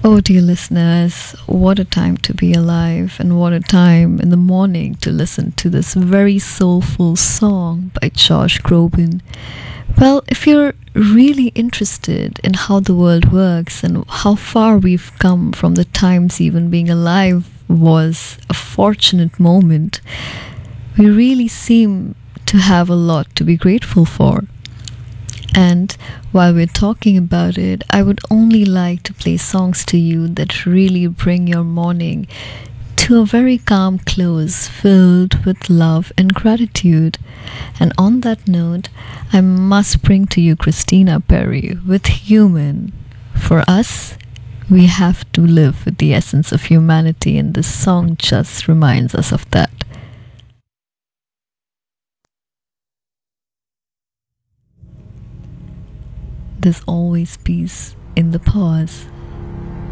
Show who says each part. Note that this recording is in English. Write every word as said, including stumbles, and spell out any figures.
Speaker 1: Oh, dear listeners, what a time to be alive, and what a time in the morning to listen to this very soulful song by Josh Groban. Well, if you're really interested in how the world works and how far we've come from the times even being alive was a fortunate moment, we really seem to have a lot to be grateful for. And while we're talking about it, I would only like to play songs to you that really bring your morning to a very calm close filled with love and gratitude. And on that note, I must bring to you Christina Perry with Human. For us, we have to live with the essence of humanity, and this song just reminds us of that. There's always peace in the pause.